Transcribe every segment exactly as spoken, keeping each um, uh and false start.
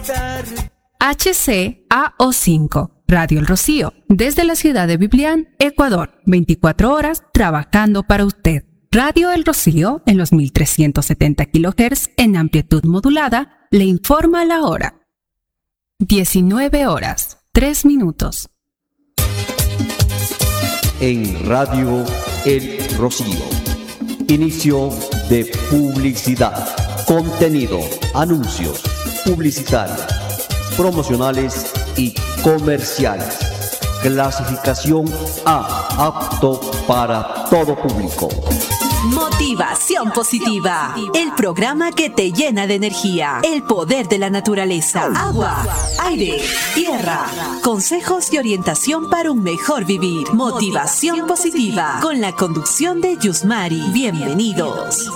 H C A O cinco, Radio El Rocío, desde la ciudad de Biblián, Ecuador, veinticuatro horas trabajando para usted. Radio El Rocío, en los mil trescientos setenta kilohertz en amplitud modulada, le informa la hora. diecinueve horas, tres minutos. En Radio El Rocío, inicio de publicidad, contenido, anuncios, publicitarios, promocionales y comerciales. Clasificación A, apto para todo público. Motivación Positiva, el programa que te llena de energía, el poder de la naturaleza, agua, aire, tierra, consejos y orientación para un mejor vivir. Motivación Positiva, con la conducción de Yusmari. Bienvenidos.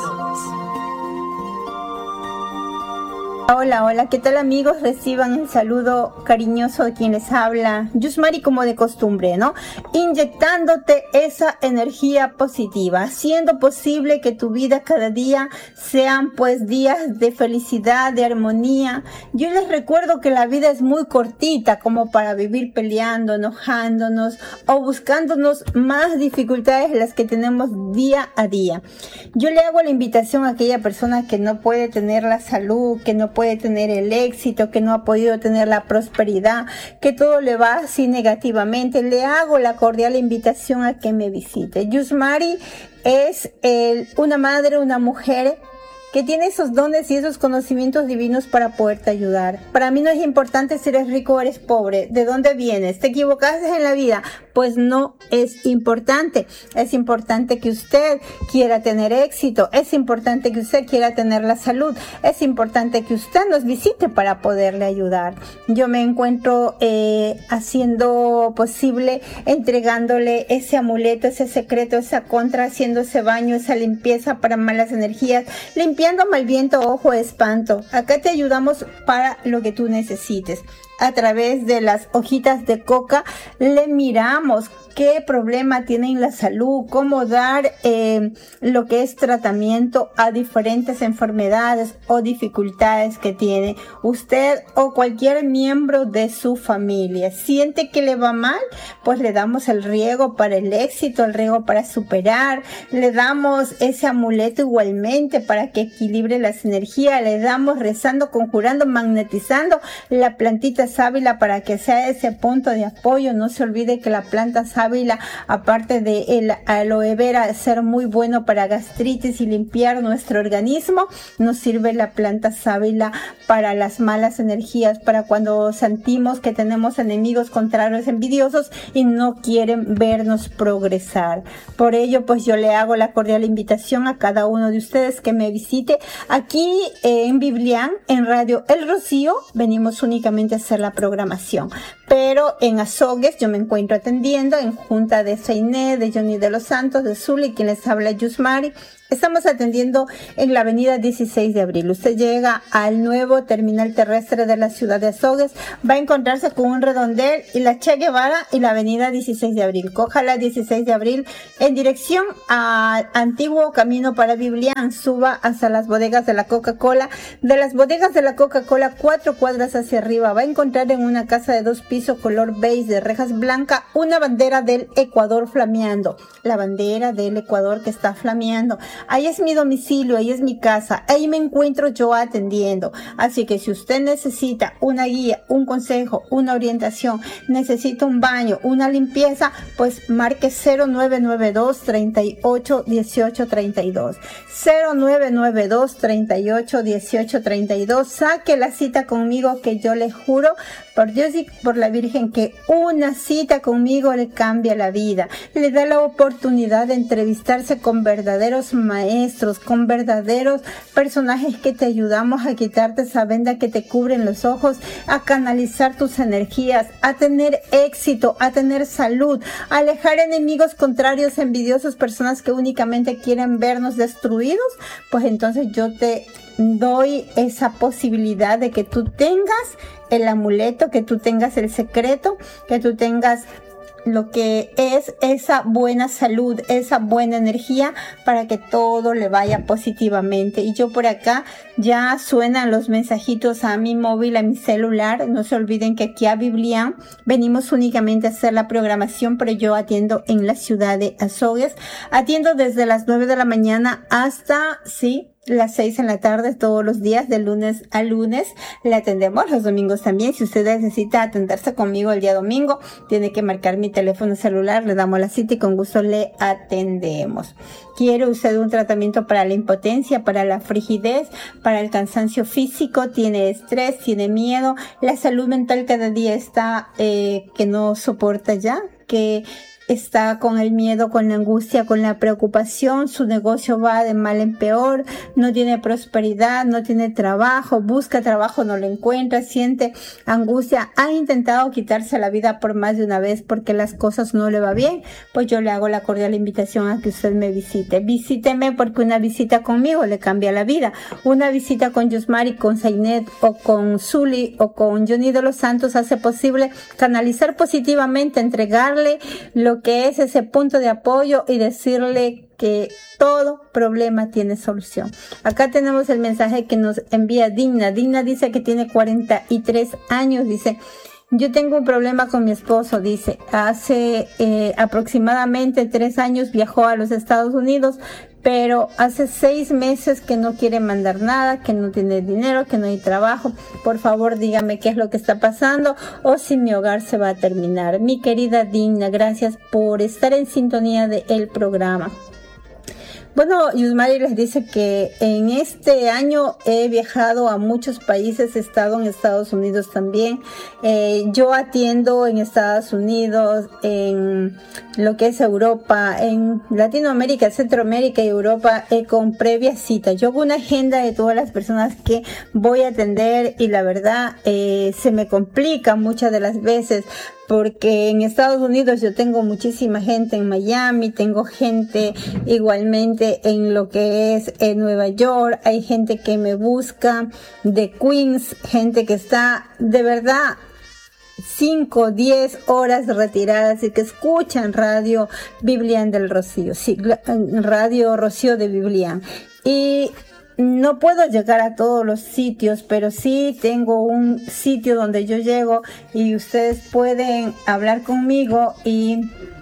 Hola, hola, ¿qué tal amigos? Reciban el saludo cariñoso de quien les habla, Yusmari, como de costumbre, ¿no? Inyectándote esa energía positiva, haciendo posible que tu vida cada día sean pues días de felicidad, de armonía. Yo les recuerdo que la vida es muy cortita como para vivir peleando, enojándonos o buscándonos más dificultades de las que tenemos día a día. Yo le hago la invitación a aquella persona que no puede tener la salud, que no puede tener el éxito, que no ha podido tener la prosperidad, que todo le va así negativamente. Le hago la cordial invitación a que me visite. Yusmari es el, una madre, una mujer que tiene esos dones y esos conocimientos divinos para poderte ayudar. Para mí no es importante si eres rico o eres pobre, de dónde vienes, te equivocaste en la vida, pues no es importante. Es importante que usted quiera tener éxito, es importante que usted quiera tener la salud, es importante que usted nos visite para poderle ayudar. Yo me encuentro eh, haciendo posible, entregándole ese amuleto, ese secreto, esa contra, haciendo ese baño, esa limpieza para malas energías, limpiando mal viento, ojo, espanto. Acá te ayudamos para lo que tú necesites. A través de las hojitas de coca le miramos qué problema tiene en la salud, cómo dar eh, lo que es tratamiento a diferentes enfermedades o dificultades que tiene usted o cualquier miembro de su familia. ¿Siente que le va mal? Pues le damos el riego para el éxito, el riego para superar, le damos ese amuleto igualmente para que equilibre las energías, le damos rezando, conjurando, magnetizando la plantita sábila para que sea ese punto de apoyo. No se olvide que la planta sábila, aparte de el aloe vera ser muy bueno para gastritis y limpiar nuestro organismo, nos sirve la planta sábila para las malas energías, para cuando sentimos que tenemos enemigos contrarios envidiosos y no quieren vernos progresar. Por ello, pues yo le hago la cordial invitación a cada uno de ustedes que me visite aquí eh, en Biblián, en Radio El Rocío. Venimos únicamente a hacer la programación, pero en Azogues yo me encuentro atendiendo en Junta de Seiné, de Johnny de los Santos, de Zuli, quien les habla Yusmari. Estamos atendiendo en la avenida dieciséis de abril. Usted llega al nuevo terminal terrestre de la ciudad de Azogues, va a encontrarse con un redondel y la Che Guevara y la avenida dieciséis de abril. Coja la dieciséis de abril en dirección al antiguo camino para Biblián. Suba hasta las bodegas de la Coca-Cola. De las bodegas de la Coca-Cola, cuatro cuadras hacia arriba, va a encontrar en una casa de dos pisos color beige de rejas blancas una bandera del Ecuador flameando. La bandera del Ecuador que está flameando. Ahí es mi domicilio, ahí es mi casa, ahí me encuentro yo atendiendo. Así que si usted necesita una guía, un consejo, una orientación, necesita un baño, una limpieza, pues marque cero nueve nueve dos, treinta y ocho, dieciocho, treinta y dos. cero nueve nueve dos, treinta y ocho, dieciocho, treinta y dos. Saque la cita conmigo, que yo le juro por Dios y por la Virgen que una cita conmigo le cambia la vida. Le da la oportunidad de entrevistarse con verdaderos maestros, con verdaderos personajes que te ayudamos a quitarte esa venda que te cubre en los ojos, a canalizar tus energías, a tener éxito, a tener salud, a alejar enemigos contrarios, envidiosos, personas que únicamente quieren vernos destruidos. Pues entonces yo te doy esa posibilidad de que tú tengas el amuleto, que tú tengas el secreto, que tú tengas lo que es esa buena salud, esa buena energía para que todo le vaya positivamente. Y yo por acá ya suenan los mensajitos a mi móvil, a mi celular. No se olviden que aquí a Biblian venimos únicamente a hacer la programación, pero yo atiendo en la ciudad de Azogues. Atiendo desde las nueve de la mañana hasta, sí, las seis en la tarde todos los días, de lunes a lunes. Le atendemos los domingos también. Si usted necesita atenderse conmigo el día domingo, tiene que marcar mi teléfono celular, le damos la cita y con gusto le atendemos. ¿Quiere usted un tratamiento para la impotencia, para la frigidez, para el cansancio físico? ¿Tiene estrés? ¿Tiene miedo? La salud mental cada día está eh, que no soporta ya, que está con el miedo, con la angustia, con la preocupación, su negocio va de mal en peor, no tiene prosperidad, no tiene trabajo, busca trabajo, no lo encuentra, siente angustia, ha intentado quitarse la vida por más de una vez porque las cosas no le va bien, pues yo le hago la cordial invitación a que usted me visite. Visíteme, porque una visita conmigo le cambia la vida. Una visita con Yusmari, con Zainet o con Zuli o con Johnny de los Santos hace posible canalizar positivamente, entregarle lo que es ese punto de apoyo y decirle que todo problema tiene solución. Acá tenemos el mensaje que nos envía Digna. Digna dice que tiene cuarenta y tres años, dice: yo tengo un problema con mi esposo, dice, hace eh, aproximadamente tres años viajó a los Estados Unidos, pero hace seis meses que no quiere mandar nada, que no tiene dinero, que no hay trabajo. Por favor, dígame qué es lo que está pasando o si mi hogar se va a terminar. Mi querida Digna, gracias por estar en sintonía del programa. Bueno, Yusmari les dice que en este año he viajado a muchos países, he estado en Estados Unidos también. Eh, yo atiendo en Estados Unidos, en lo que es Europa, en Latinoamérica, Centroamérica y Europa, eh, con previa cita. Yo hago una agenda de todas las personas que voy a atender y la verdad eh, se me complica muchas de las veces, porque en Estados Unidos yo tengo muchísima gente en Miami, tengo gente igualmente en lo que es en Nueva York, hay gente que me busca de Queens, gente que está de verdad cinco, diez horas retiradas y que escuchan Radio Biblian del Rocío, sí, Radio Rocío de Biblian. Y no puedo llegar a todos los sitios, pero sí tengo un sitio donde yo llego y ustedes pueden hablar conmigo y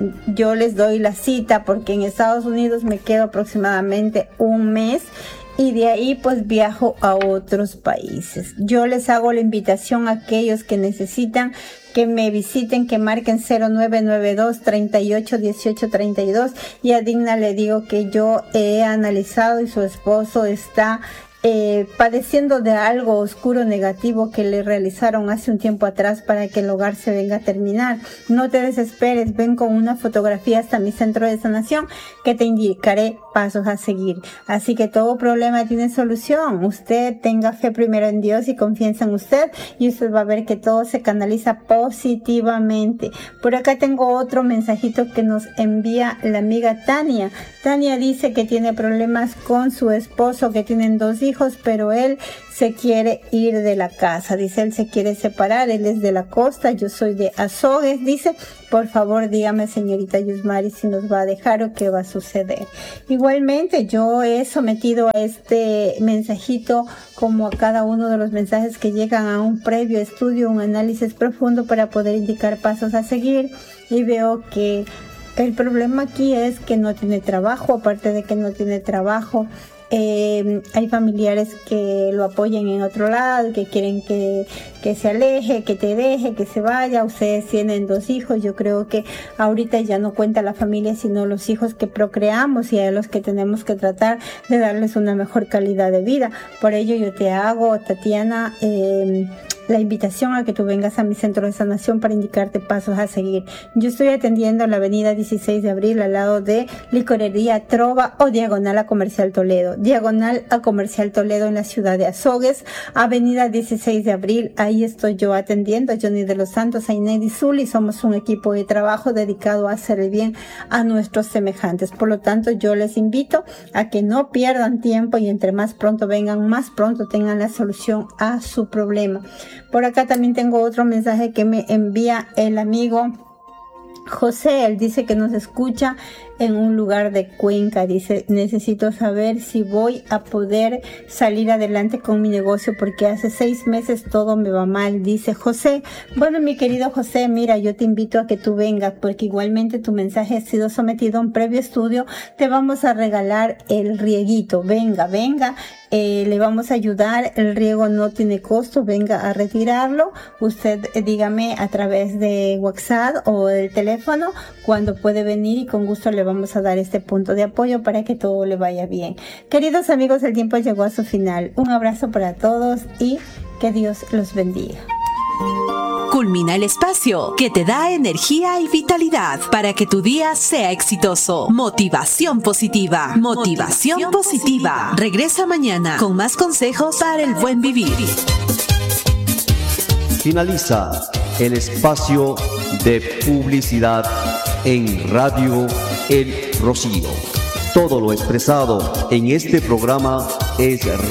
yo les doy la cita, porque en Estados Unidos me quedo aproximadamente un mes y de ahí pues viajo a otros países. Yo les hago la invitación a aquellos que necesitan que me visiten, que marquen cero nueve nueve dos, treinta y ocho, dieciocho, treinta y dos, y a Digna le digo que yo he analizado y su esposo está eh, padeciendo de algo oscuro negativo que le realizaron hace un tiempo atrás para que el hogar se venga a terminar. No te desesperes, ven con una fotografía hasta mi centro de sanación que te indicaré pasos a seguir. Así que todo problema tiene solución. Usted tenga fe primero en Dios y confianza en usted y usted va a ver que todo se canaliza positivamente. Por acá tengo otro mensajito que nos envía la amiga Tania. Tania dice que tiene problemas con su esposo, que tienen dos hijos, pero él se quiere ir de la casa. Dice, él se quiere separar, él es de la costa, yo soy de Azogues. Dice, por favor, dígame, señorita Yusmari, si nos va a dejar o qué va a suceder. Igualmente, yo he sometido a este mensajito, como a cada uno de los mensajes que llegan, a un previo estudio, un análisis profundo para poder indicar pasos a seguir, y veo que el problema aquí es que no tiene trabajo. Aparte de que no tiene trabajo, Eh, hay familiares que lo apoyan en otro lado, que quieren que, que se aleje, que te deje, que se vaya. Ustedes tienen dos hijos. Yo creo que ahorita ya no cuenta la familia, sino los hijos que procreamos, y a los que tenemos que tratar de darles una mejor calidad de vida. Por ello yo te hago, Tatiana, eh, la invitación a que tú vengas a mi centro de sanación para indicarte pasos a seguir. Yo estoy atendiendo en la avenida dieciséis de abril, al lado de Licorería Trova, o diagonal a Comercial Toledo. Diagonal a Comercial Toledo en la ciudad de Azogues, avenida dieciséis de abril. Ahí estoy yo atendiendo. Johnny de los Santos, Ainedi Zuli, somos un equipo de trabajo dedicado a hacer el bien a nuestros semejantes. Por lo tanto, yo les invito a que no pierdan tiempo y entre más pronto vengan, más pronto tengan la solución a su problema. Por acá también tengo otro mensaje que me envía el amigo José, él dice que nos escucha en un lugar de Cuenca. Dice, necesito saber si voy a poder salir adelante con mi negocio porque hace seis meses todo me va mal. Dice José, bueno, mi querido José, mira, yo te invito a que tú vengas porque igualmente tu mensaje ha sido sometido a un previo estudio. Te vamos a regalar el rieguito. Venga, venga. Eh, le vamos a ayudar, el riego no tiene costo, venga a retirarlo. Usted eh, dígame a través de WhatsApp o del teléfono cuando puede venir y con gusto le vamos a dar este punto de apoyo para que todo le vaya bien. Queridos amigos, el tiempo llegó a su final. Un abrazo para todos y que Dios los bendiga. Culmina el espacio que te da energía y vitalidad para que tu día sea exitoso. Motivación positiva. Motivación, Motivación positiva. positiva. Regresa mañana con más consejos para el buen vivir. Finaliza el espacio de publicidad en Radio El Rocío. Todo lo expresado en este programa es